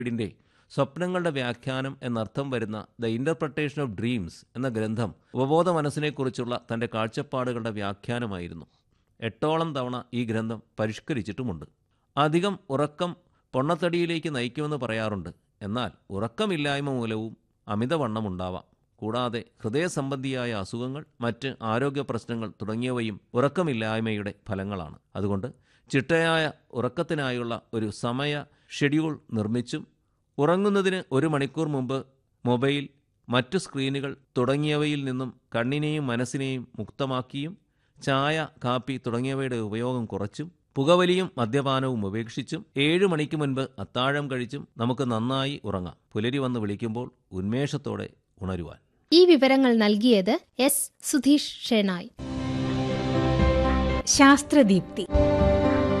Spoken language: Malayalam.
ിൻ്റെ സ്വപ്നങ്ങളുടെ വ്യാഖ്യാനം എന്നർത്ഥം വരുന്ന ദ ഇൻ്റർപ്രട്ടേഷൻ ഓഫ് ഡ്രീംസ് എന്ന ഗ്രന്ഥം ഉപബോധ മനസ്സിനെക്കുറിച്ചുള്ള തൻ്റെ കാഴ്ചപ്പാടുകളുടെ വ്യാഖ്യാനമായിരുന്നു. 8ഓളം തവണ ഈ ഗ്രന്ഥം പരിഷ്കരിച്ചിട്ടുമുണ്ട്. അധികം ഉറക്കം പൊണ്ണത്തടിയിലേക്ക് നയിക്കുമെന്ന് പറയാറുണ്ട്. എന്നാൽ ഉറക്കമില്ലായ്മ മൂലവും അമിതവണ്ണം ഉണ്ടാവാം. കൂടാതെ ഹൃദയ സംബന്ധിയായ അസുഖങ്ങൾ, മറ്റ് ആരോഗ്യ പ്രശ്നങ്ങൾ തുടങ്ങിയവയും ഉറക്കമില്ലായ്മയുടെ ഫലങ്ങളാണ്. അതുകൊണ്ട് ചിട്ടയായ ഉറക്കത്തിനായുള്ള ഒരു സമയ ഷെഡ്യൂൾ നിർമ്മിച്ചും ഉറങ്ങുന്നതിന് 1 മണിക്കൂർ മുമ്പ് മൊബൈൽ, മറ്റു സ്ക്രീനുകൾ തുടങ്ങിയവയിൽ നിന്നും കണ്ണിനെയും മനസ്സിനെയും മുക്തമാക്കിയും ചായ, കാപ്പി തുടങ്ങിയവയുടെ ഉപയോഗം കുറച്ചും പുകവലിയും മദ്യപാനവും ഉപേക്ഷിച്ചും 7 മണിക്ക് മുൻപ് അത്താഴം കഴിച്ചും നമുക്ക് നന്നായി ഉറങ്ങാം. പുലരി വന്ന് വിളിക്കുമ്പോൾ ഉന്മേഷത്തോടെ ഉണരുവാൻ. ഈ വിവരങ്ങൾ നൽകിയത് എസ് സുധീഷ് ഷെനായ്. ശാസ്ത്രദീപ്തി.